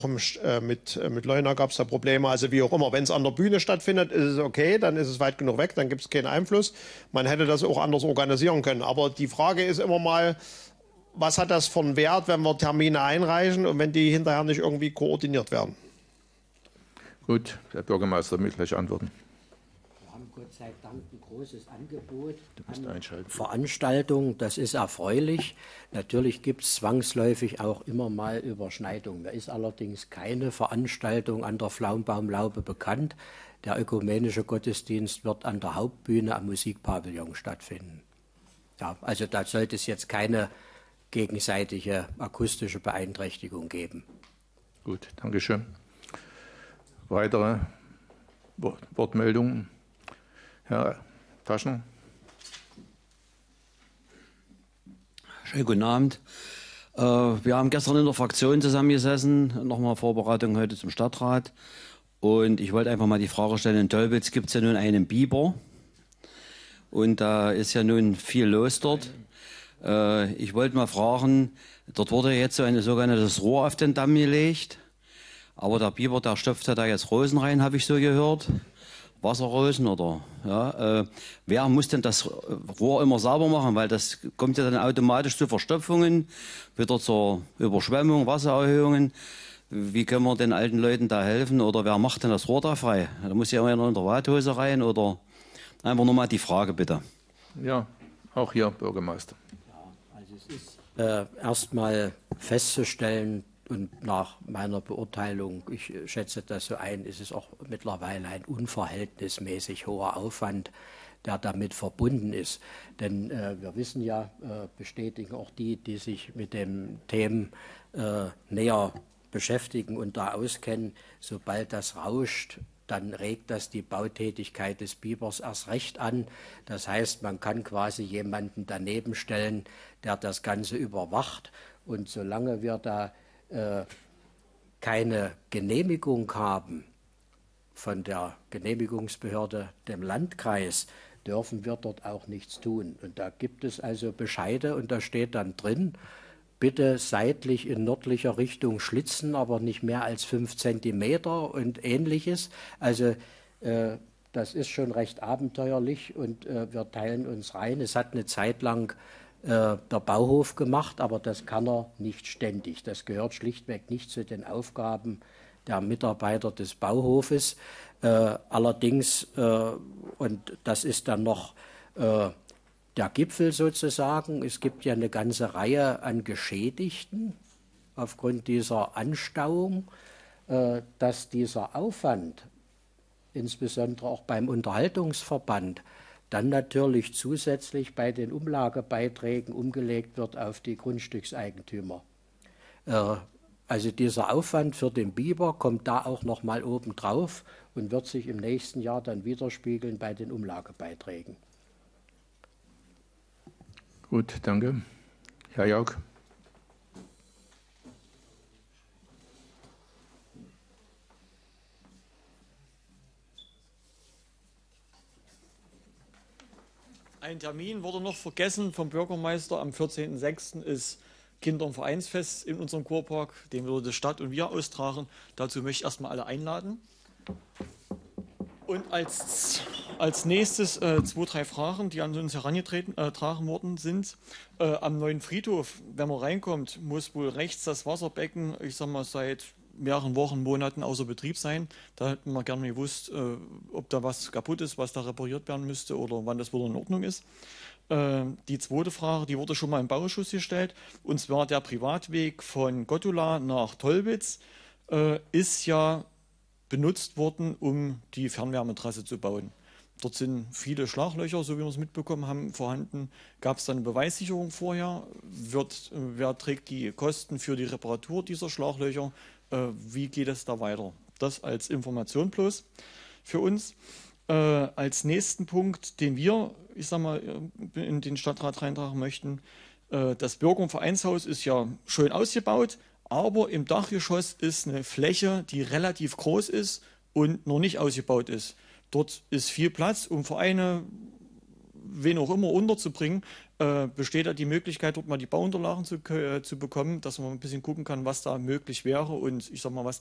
mit Leuna gab es da Probleme, also wie auch immer. Wenn es an der Bühne stattfindet, ist es okay, dann ist es weit genug weg, dann gibt es keinen Einfluss. Man hätte das auch anders organisieren können. Aber die Frage ist immer mal, was hat das für einen Wert, wenn wir Termine einreichen und wenn die hinterher nicht irgendwie koordiniert werden? Gut, Herr Bürgermeister will gleich antworten. Wir haben Gott sei Dank ein großes Angebot an Veranstaltungen. Das ist erfreulich. Natürlich gibt es zwangsläufig auch immer mal Überschneidungen. Mir ist allerdings keine Veranstaltung an der Flaumbaumlaube bekannt. Der ökumenische Gottesdienst wird an der Hauptbühne am Musikpavillon stattfinden. Ja, also da sollte es jetzt keine gegenseitige akustische Beeinträchtigung geben. Gut, danke schön. Weitere Wortmeldungen? Herr Taschner. Schönen guten Abend. Wir haben gestern in der Fraktion zusammengesessen, nochmal Vorbereitung heute zum Stadtrat. Und ich wollte einfach mal die Frage stellen, in Tolbitz gibt es ja nun einen Biber. Und da ist ja nun viel los dort. Ich wollte mal fragen, dort wurde jetzt so ein sogenanntes Rohr auf den Damm gelegt. Aber der Biber, der stopft ja da jetzt Rosen rein, habe ich so gehört. Wasserrosen oder, ja. Wer muss denn das Rohr immer sauber machen? Weil das kommt ja dann automatisch zu Verstopfungen, wieder zur Überschwemmung, Wassererhöhungen. Wie können wir den alten Leuten da helfen? Oder wer macht denn das Rohr da frei? Da muss ja immer in der Warthose rein oder einfach nur mal die Frage bitte. Ja, auch hier Bürgermeister. Ja, also es ist erstmal festzustellen, und nach meiner Beurteilung, ich schätze das so ein, ist es auch mittlerweile ein unverhältnismäßig hoher Aufwand, der damit verbunden ist. Denn wir wissen ja, bestätigen auch die sich mit den Themen näher beschäftigen und da auskennen, sobald das rauscht, dann regt das die Bautätigkeit des Bibers erst recht an. Das heißt, man kann quasi jemanden daneben stellen, der das Ganze überwacht. Und solange wir da keine Genehmigung haben von der Genehmigungsbehörde, dem Landkreis, dürfen wir dort auch nichts tun. Und da gibt es also Bescheide und da steht dann drin, bitte seitlich in nördlicher Richtung schlitzen, aber nicht mehr als 5 Zentimeter und Ähnliches. Also das ist schon recht abenteuerlich und wir teilen uns rein. Es hat eine Zeit lang der Bauhof gemacht, aber das kann er nicht ständig. Das gehört schlichtweg nicht zu den Aufgaben der Mitarbeiter des Bauhofes. Allerdings, und das ist dann noch der Gipfel sozusagen, es gibt ja eine ganze Reihe an Geschädigten aufgrund dieser Anstauung, dass dieser Aufwand, insbesondere auch beim Unterhaltungsverband, dann natürlich zusätzlich bei den Umlagebeiträgen umgelegt wird auf die Grundstückseigentümer. Also dieser Aufwand für den Biber kommt da auch noch mal oben drauf und wird sich im nächsten Jahr dann widerspiegeln bei den Umlagebeiträgen. Gut, danke. Herr Jauch. Ein Termin wurde noch vergessen vom Bürgermeister. Am 14.06. ist Kinder- und Vereinsfest in unserem Kurpark. Den würde die Stadt und wir austragen. Dazu möchte ich erstmal alle einladen. Und als nächstes 2, 3 Fragen, die an uns herangetragen worden sind. Am neuen Friedhof, wenn man reinkommt, muss wohl rechts das Wasserbecken, ich sag mal, seit mehreren Wochen, Monaten außer Betrieb sein. Da hätten wir gerne gewusst, ob da was kaputt ist, was da repariert werden müsste oder wann das wieder in Ordnung ist. Die zweite Frage, die wurde schon mal im Bauausschuss gestellt, und zwar der Privatweg von Gottula nach Tolbitz ist ja benutzt worden, um die Fernwärmetrasse zu bauen. Dort sind viele Schlaglöcher, so wie wir es mitbekommen haben, vorhanden. Gab es dann eine Beweissicherung vorher? Wer trägt die Kosten für die Reparatur dieser Schlaglöcher? Wie geht es da weiter? Das als Information bloß für uns. Als nächsten Punkt, den wir, ich sag mal, in den Stadtrat reintragen möchten, das Bürger- und Vereinshaus ist ja schön ausgebaut, aber im Dachgeschoss ist eine Fläche, die relativ groß ist und noch nicht ausgebaut ist. Dort ist viel Platz, um Vereine, wen auch immer, unterzubringen. besteht da die Möglichkeit, dort mal die Bauunterlagen zu bekommen, dass man ein bisschen gucken kann, was da möglich wäre und ich sag mal, was